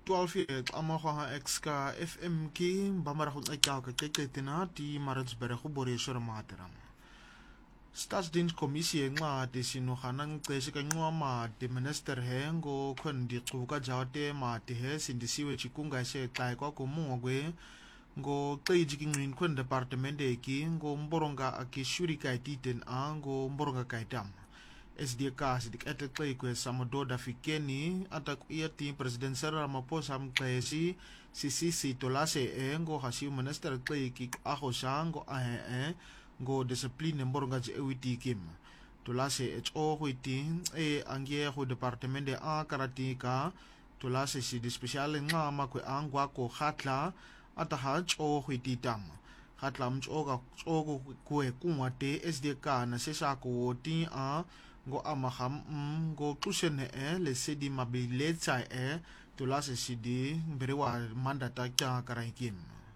12 amaha exka FM ki bamara khut eka ka keketina ti Maritzburg uboresho matram Staatsdienskommissie encwadi sinuhana ngiceshe kancwama de minister he ngo khondi xuka jawte mati he sindisiwe chikunga she xai kwa kumungwe ngo xeji kingwin khon department eki ngo mboronga akishuri kaititen ngo mboronga kaitam SDK sidik eteklei kwe samododa fikeni atakuia ti president Cyril Ramaphosa mqesi sisisi tolase ngo hasiu minister klei ki aho shango ngo discipline mboronga je ewiti kim tolase ho huiti angie ho departement karatika tolase si di special ngama kwe angwa ko khatla ataha ho huiti tam khatla mchoga chogo kwe kunwate SDK na sesa ko ti ngo amaham ngo kushene le sedi mabiletsa tolase sidi mbrewa mandata kya karaikim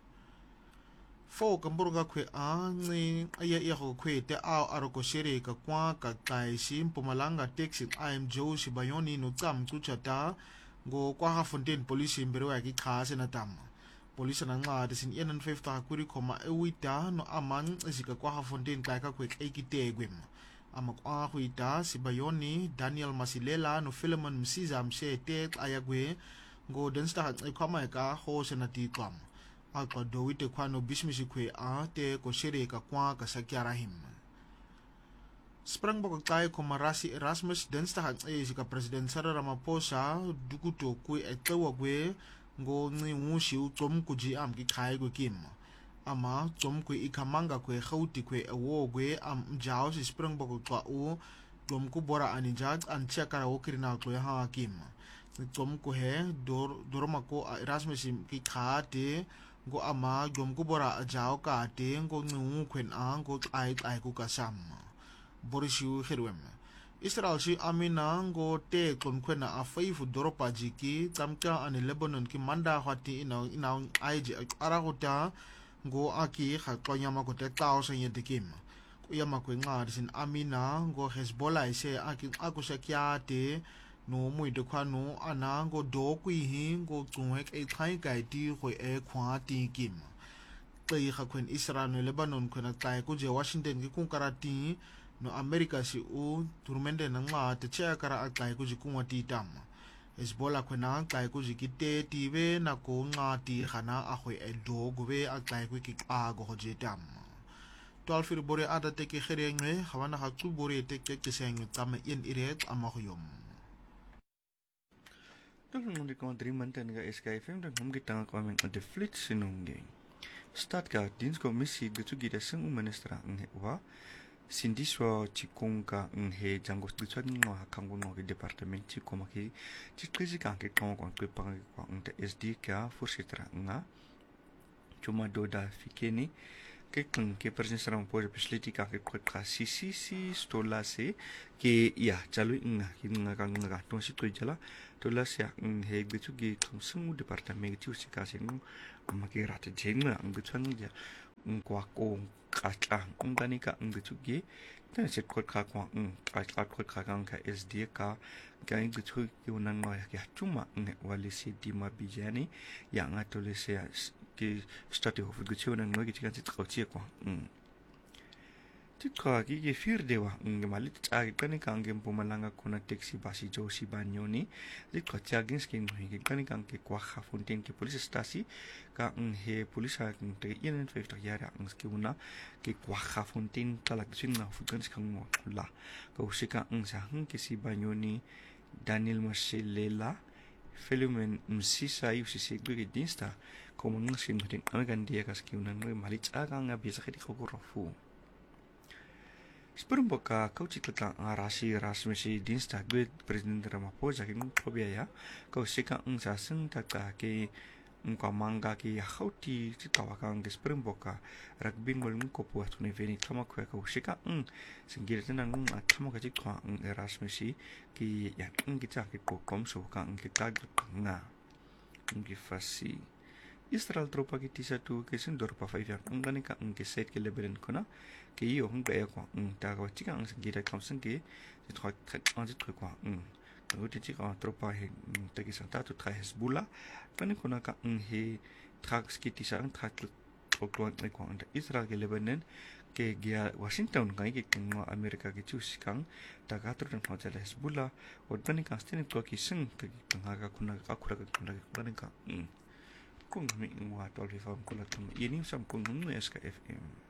fo kamburga kwe ngi aya ho kwe te aroko shere ka kwa ka kaisi Mpumalanga taxi Joe Sibayoni no tsam kuchata ngo kwa Hafontaine police mbrewa ki khase na tam police na ngade sin 51 kuri koma ewita no aman isika kwa Hafontaine ka kwe ekitegwem amakwa huita Sibayoni Daniel Masilela no Philemon Msiza mshete ayagwe ngo densta ikhama ka ho senati kwam akwa dowite kwano bishmishi kwe te ko shere ka kwa ka sakyarahim Springbok kai ko marasi Erasmus densta ka president Cyril Ramaphosa dukuto kwe etewa kwe ngo ngi ngushi utom kuji ki khai kwe kim ama tsom kwe ikamanga kwe khauti kwe ewo kwe mjao si Springbok kwa dom ku bora anijat an chakara okirina kwe hakim tsom ko he doroma ko Erasmus ki khate ngo ama dom ku bora jao ka te ngo ngu kwen ngo ai ku kasam borishu herwem Israel shi amina ngo te klon kwena afaifu doropa jiki tamka an Lebanon ki manda hati ina aiji arahuta ngo aki khatonyama ko te tao sa yedikim kuyama ko ngad sin amina ngo Hezbollah se aki akusakya te no muide kwano ana ngo do kwi ngo tungwe e khai kai ti ho khwa ti kim tei khakwen Israel no Lebanon ko na tai ko je Washington ki kunkarati no America si turmende na nga te che kara akai ko ji kunwa ti tam Hezbollah kwena kai ko jikite tibe na ko ngati khana ahwe edo gobe akai ko ki go hojetam 12 bore ada te ke kherengwe khawana ha tsu bore te ke seng tam in iret amahyom Dong ngi ko drimanten ga SKFM dong ngi tang ko men de flit sinunge Staatsdienskommissie getu gida sing ministra ngwa Sindiswa chikunga he jangos gitswang no hakango no departement chikoma ki chikrisi ka ke kon kon ke pang ko nte SD ka fursetra nga chuma doda fikeni ke kun ke presidensra un po facility ka ke ka sisi stola se ke ya chalu nga ki nga ka nga to si to jala tola se he gitsu gi tumsung departement chi usika se no amake rat jengna ang gitswang ja kwa ko katla ngani ka ngitsugi ta se ko ka kwa katla ko ka ka SD ka ga ngitsu ki unan no ya chuma ne wali se di ma bijani ya nga to le se ki stati ho gitsu unan no ki kan se ko chi kwa tikka ki fir dewa ngamalit agi kani ka ngem Mpumalanga kuna taxi basi Joe Sibanyoni tikka chagin skin ki kani ka ke kwa Hafontaine ki police stasi ka he police ha te 51 yara ngski una ke kwa Hafontaine tala sinna fukan skang mo la ka usika sa ki Sibanyoni Daniel Masilela Philemon Msisa UCC gwi dinsta ko mo ngsin din ang dia ka skiuna no malit aga nga bisa khiti ko rofu Springbok ka kauchikla rasi rasmisi dinsta gwe president Ramaphosa kin kobiaya ka usika sa sing ta ke manga ki hauti titawakang ke Springbok ka rugby ngol ko puat ni veni kama ko ka usika singir tenang atama ka tikwa rasmisi ki ya kita ki ko komso ka ki tag nga ngi fasi Israel tropa ki tisatu ke sindor pa 5 yang ngani ka ngi set ke lebelen kona ke yo hung ba ko ta ka chika ang singir ka sing ke titwa ka ang titwa ko Uti tika tropa he tagi sang tatu tra Hezbollah pani kuna ka he tra skiti sang tra okluan ni ko anda Israel ke Lebanon ke gia Washington kai ke kengwa Amerika ke chus kang ta ka tru dan hotel Hezbollah od pani ka stin ko ki sing ke kanga kuna ka kura ka kuna pani ka kung mi ngwa tol fi fam kula tum ini sam kung nu SKFM